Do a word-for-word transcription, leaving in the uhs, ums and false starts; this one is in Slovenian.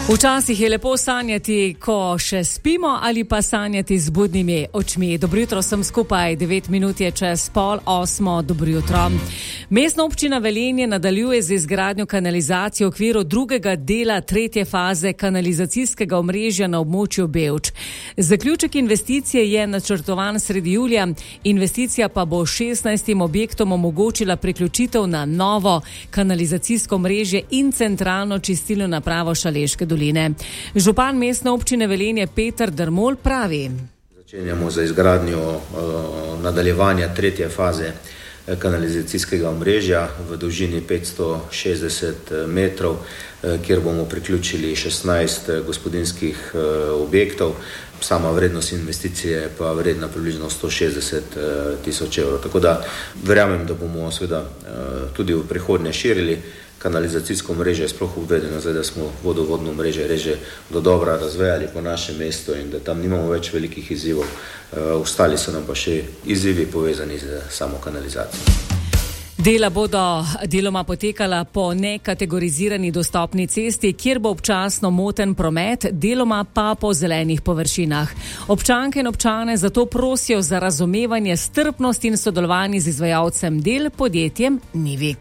Včasih je lepo sanjati, ko še spimo, ali pa sanjati z budnimi očmi. Dobro jutro, sem skupaj, devet minut je čez pol osmo, dobro jutro. Mestna občina Velenje nadaljuje z izgradnjo kanalizacije v okviru drugega dela tretje faze kanalizacijskega omrežja na območju Bevč. Zaključek investicije je načrtovan sredi julija, investicija pa bo šestnajstim objektom omogočila priključitev na novo kanalizacijsko omrežje in centralno čistilno napravo Šaleške doline. Župan mestne občine Velenje Peter Dermol pravi: Začenjamo za izgradnjo uh, nadaljevanja tretje faze kanalizacijskega omrežja v dolžini petsto šestdeset metrov, kjer bomo priključili šestnajst gospodinjskih objektov. Sama vrednost investicije pa vredna približno sto šestdeset tisoč evrov. Tako da verjamem, da bomo seveda tudi v prihodnje širili kanalizacijsko mreže, sploh uvedeno, zdaj, da smo vodovodno mreže reže do dobra razvejali po našem mestu in da tam nimamo več velikih izzivov. Ostali so nam pa še izzivi povezani z samo kanalizacijo. Dela bodo deloma potekala po nekategorizirani dostopni cesti, kjer bo občasno moten promet, deloma pa po zelenih površinah. Občanke in občane zato prosijo za razumevanje, strpnost in sodelovanje z izvajalcem del, podjetjem Nivi.